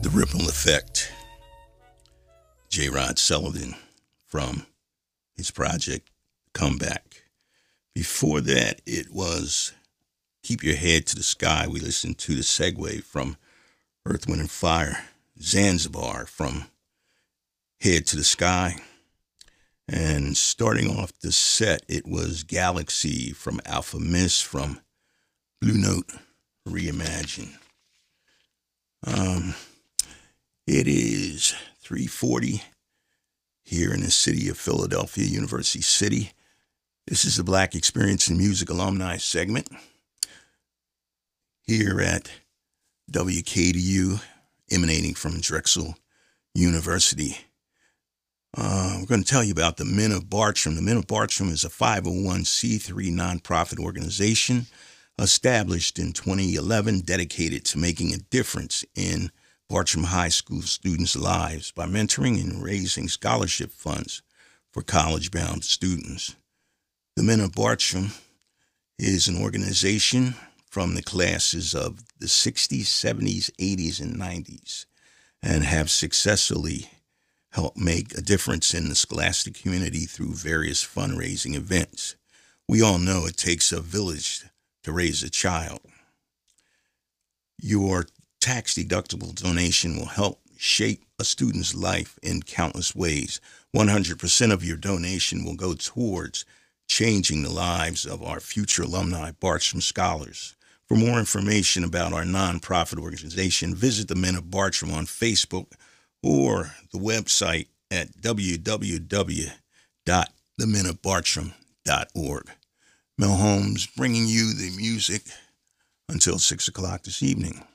The Ripple Effect, J. Rod Sullivan from his project Comeback. Before that, it was Keep Your Head to the Sky. We listened to the segue from Earth, Wind, and Fire. Zanzibar from Head to the Sky. And starting off the set, it was Galaxy from Alpha Mist from Blue Note Reimagined. It is 3:40 here in the city of Philadelphia, University City. This is the Black Experience in Music Alumni segment here at WKDU, emanating from Drexel University. We're going to tell you about the Men of Bartram. The Men of Bartram is a 501c3 nonprofit organization established in 2011, dedicated to making a difference in Bartram High School students' lives by mentoring and raising scholarship funds for college-bound students. The Men of Bartram is an organization from the classes of the 60s, 70s, 80s, and 90s, and have successfully helped make a difference in the scholastic community through various fundraising events. We all know it takes a village to raise a child. Your tax-deductible donation will help shape a student's life in countless ways. 100% of your donation will go towards changing the lives of our future alumni Bartram scholars. For more information about our nonprofit organization, visit the Men of Bartram on Facebook or the website at www.themenofbartram.org. Mel Holmes bringing you the music until 6 o'clock this evening.